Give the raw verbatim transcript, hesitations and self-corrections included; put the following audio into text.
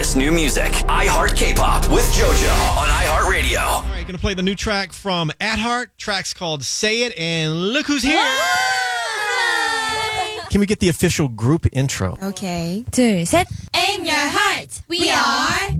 freshest new music. iHeart K-Pop with JoJo on iHeartRadio. All right, going to play the new track from At Heart. Track's called Say It, and look who's here. Can we get the official group intro? Okay. 둘, 셋. In your heart, we are